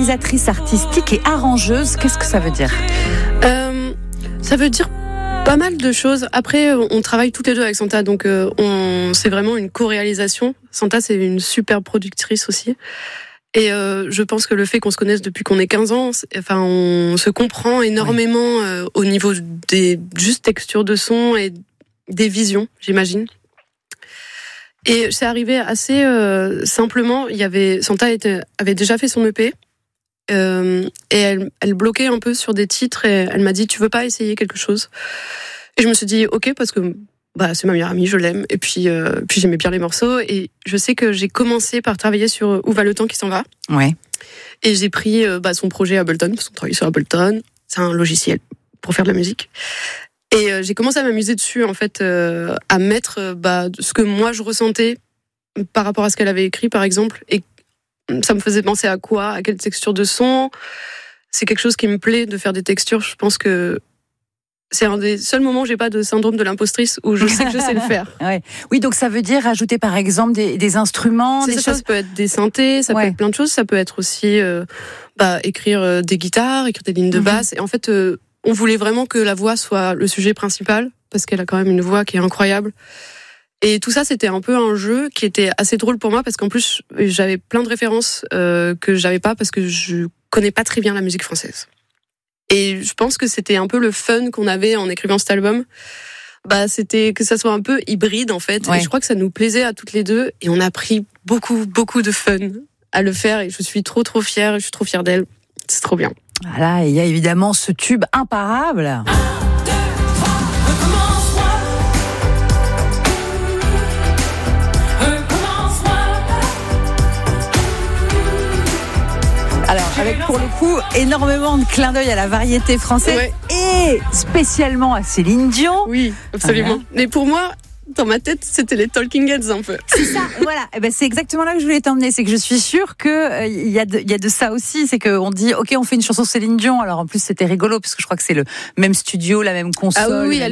réalisatrice artistique et arrangeuse. Qu'est-ce que ça veut dire ? Ça veut dire pas mal de choses. Après, on travaille toutes les deux avec Santa, donc c'est vraiment une co-réalisation. Santa, c'est une super productrice aussi. Et je pense que le fait qu'on se connaisse depuis qu'on est 15 ans, on se comprend énormément au niveau des juste textures de son et des visions, j'imagine. Et c'est arrivé assez simplement. Santa avait déjà fait son EP et elle bloquait un peu sur des titres et elle m'a dit tu veux pas essayer quelque chose ? Et je me suis dit ok parce que c'est ma meilleure amie, je l'aime et puis j'aimais bien les morceaux et je sais que j'ai commencé par travailler sur Où va le temps qui s'en va. Ouais. Et j'ai pris son projet Ableton parce qu'on travaille sur Ableton, c'est un logiciel pour faire de la musique. Et j'ai commencé à m'amuser dessus, en fait, à mettre ce que moi je ressentais par rapport à ce qu'elle avait écrit, par exemple. Et ça me faisait penser à quoi ? À quelle texture de son ? C'est quelque chose qui me plaît de faire des textures. Je pense que c'est un des seuls moments où j'ai pas de syndrome de l'impostrice, où je sais que je sais le faire. Ouais. Oui, donc ça veut dire ajouter, par exemple, des instruments, des choses. Ça peut être des synthés, ça peut être plein de choses. Ça peut être aussi écrire des guitares, écrire des lignes de basse. Et en fait... on voulait vraiment que la voix soit le sujet principal, parce qu'elle a quand même une voix qui est incroyable. Et tout ça, c'était un peu un jeu qui était assez drôle pour moi, parce qu'en plus, j'avais plein de références que j'avais pas, parce que je connais pas très bien la musique française. Et je pense que c'était un peu le fun qu'on avait en écrivant cet album. C'était que ça soit un peu hybride, en fait. Ouais. Et je crois que ça nous plaisait à toutes les deux. Et on a pris beaucoup, beaucoup de fun à le faire. Et je suis trop, trop fière. Je suis trop fière d'elle. C'est trop bien. Voilà, il y a évidemment ce tube imparable. 1, 2, 3, recommence-moi. Alors, avec pour le coup énormément de clins d'œil à la variété française et spécialement à Céline Dion. Oui, absolument. Voilà. Mais pour moi, dans ma tête, c'était les Talking Heads un peu. C'est ça, voilà. Et c'est exactement là que je voulais t'emmener. C'est que je suis sûre que il y a de ça aussi. C'est qu'on dit, ok, on fait une chanson Céline Dion. Alors en plus, c'était rigolo parce que je crois que c'est le même studio, la même console. Ah oui,